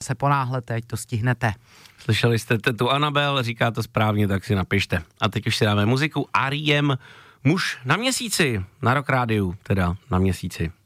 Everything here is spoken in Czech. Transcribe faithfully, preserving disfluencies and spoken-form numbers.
se ponáhlete, ať to stihnete. Slyšeli jste tu Anabel, říká to správně, tak si napište. A teď už si dáme muziku. R E M, muž na měsíci, na Rock Rádiu, teda na měsíci.